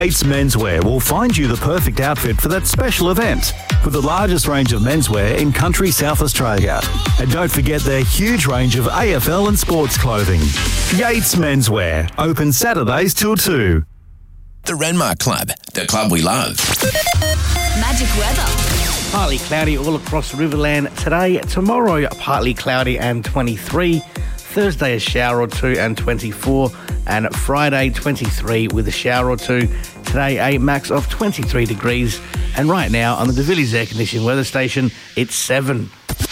Yates Menswear will find you the perfect outfit for that special event with the largest range of menswear in country South Australia. And don't forget their huge range of AFL and sports clothing. Yates Menswear, open Saturdays till 2. The Renmark Club, the club we love. Magic weather. Partly cloudy all across Riverland today. Tomorrow, partly cloudy and 23. Thursday, a shower or two and 24. And Friday, 23 with a shower or two. Today, a max of 23 degrees. And right now, on the DeVilliers Air Conditioning Weather Station, it's 7.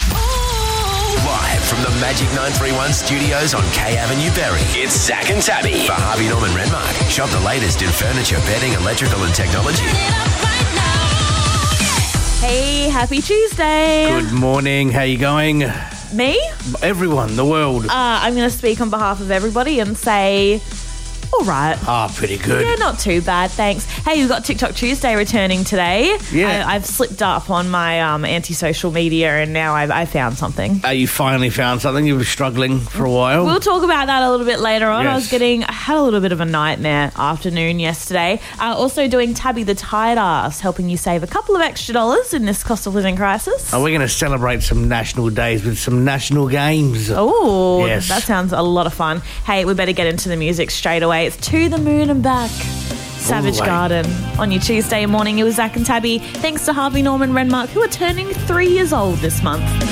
Live from the Magic 931 studios on K Avenue, Berry. It's Zach and Tabby for Harvey Norman Renmark. Shop the latest in furniture, bedding, electrical and technology. Hey, happy Tuesday. Good morning. How you going? Me? Everyone, the world. I'm going to speak on behalf of everybody and say, all right. Pretty good. Yeah, not too bad, thanks. Hey, we've got TikTok Tuesday returning today. Yeah. I've slipped up on my anti-social media and now I found something. You finally found something. You were struggling for a while. We'll talk about that a little bit later on. Yes. I had a little bit of a nightmare afternoon yesterday. Also doing Tabby the Tight Ass, helping you save a couple of extra dollars in this cost of living crisis. We're going to celebrate some national days with some national games. Oh, yes. That sounds a lot of fun. Hey, we better get into the music straight away. It's To the Moon and Back. Savage Garden on your Tuesday morning. It was Zach and Tabby. Thanks to Harvey Norman Renmark, who are turning 3 years old this month.